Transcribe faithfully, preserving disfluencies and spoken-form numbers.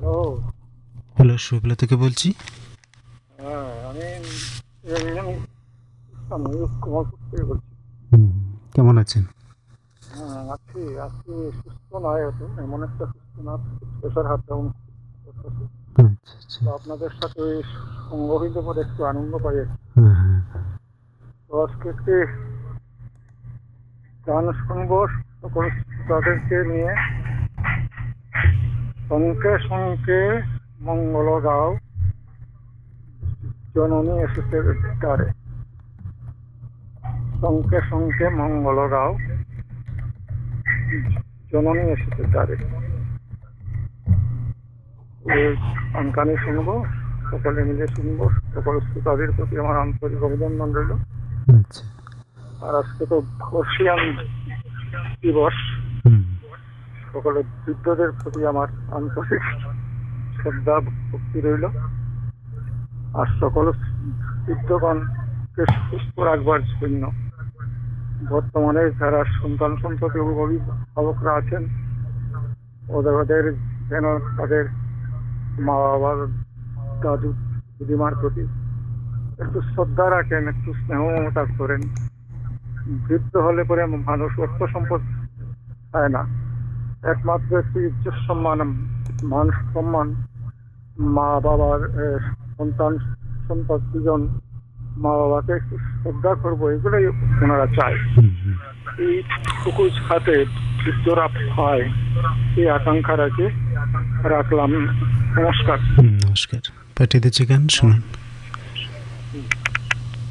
ও hello, Subala থেকে বলছি। হ্যাঁ, আমি আমি আমি কুমারপুর থেকে বলছি। হুম, কেমন আছেন? হ্যাঁ, আছি আছি সুস্থ নয় এত, এমন একটা সুস্থ না, প্রেশার হাত ডাউন করতেছে। আচ্ছা, আচ্ছা। তো আপনাদের সাথে ওই সঙ্গ হইতে পরে একটু আনন্দ পাই আর কি। হ্যাঁ, হ্যাঁ। তো আজকে একটি গান শুনবো সকল তাদেরকে নিয়ে। শঙ্কে শঙ্কে মঙ্গল গাও, জননী এসেছে দ্বারে। শঙ্কে শঙ্কে মঙ্গল গাও, জননী এসেছে দ্বারে। এই গানখানি শুনবো, সকলে মিলে শুনবো। সকল শ্রোতাদের প্রতি আমার আন্তরিক অভিনন্দন রইল। আচ্ছা। আর আজকে তো বর্ষিয়ান দিবস। হুম। সকলের বৃদ্ধদের প্রতি আমার আন্তরিক শ্রদ্ধা ভক্তি রইল। আর সকল বৃদ্ধগণকে সুস্থ রাখবার জন্য বর্তমানে যারা সন্তান সন্ততি অভিভাবকরা আছেন, ওদের ওদের যেন তাদের মা বাবার, দাদু দিদিমার প্রতি একটু শ্রদ্ধা রাখেন, একটু স্নেহ মমতা করেন। বৃদ্ধ হলে পরে মানুষ অর্থ সম্পদ পায় না, একমাত্র একটি ইজ্জত সম্মান, মান সম্মান। মা বাবার আহ, সন্তান সন্তান দুজন মা বাবাকে একটু শ্রদ্ধা করবো, এগুলোই ওনারা চায়। হুম, হুম। এইটুকু সাথে বৃদ্ধরা হয়, এই আকাঙ্ক্ষা রাখে রাখলাম। নমস্কার। হুম, নমস্কার। পাঠিয়ে দিচ্ছি, গান শুনুন।